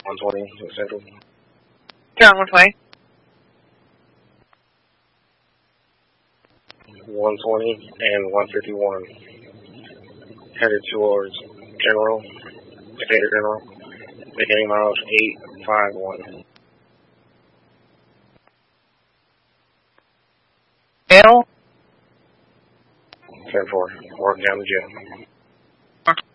120 Central. You're on which way? 120 and 151. Headed towards General, Data General. Beginning miles 851. L? 10-4. Work down the jet.